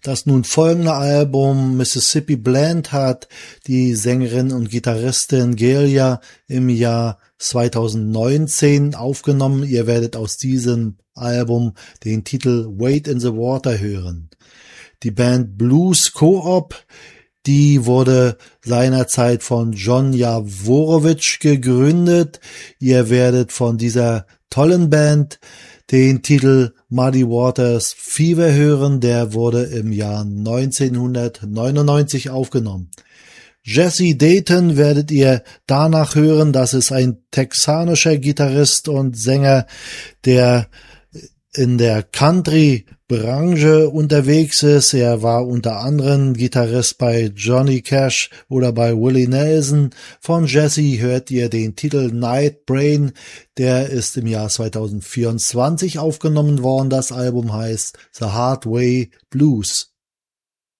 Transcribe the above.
Das nun folgende Album Mississippi Blend hat die Sängerin und Gitarristin Gelia im Jahr 2019 aufgenommen. Ihr werdet aus diesem Album den Titel Wade in the Water hören. Die Band Blues Co-op, die wurde seinerzeit von John Jaworowitsch gegründet. Ihr werdet von dieser tollen Band den Titel Muddy Waters Fever hören. Der wurde im Jahr 1999 aufgenommen. Jesse Dayton werdet ihr danach hören. Das ist ein texanischer Gitarrist und Sänger, der in der Country-Branche unterwegs ist. Er war unter anderem Gitarrist bei Johnny Cash oder bei Willie Nelson. Von Jesse hört ihr den Titel Night Brain. Der ist im Jahr 2024 aufgenommen worden. Das Album heißt The Hard Way Blues.